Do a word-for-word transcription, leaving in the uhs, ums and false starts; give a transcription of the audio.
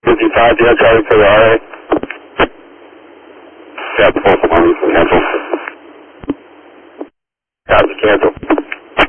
fifty-five, yeah, Charlie for the R A. Got the full one, cancel. Got the cancel.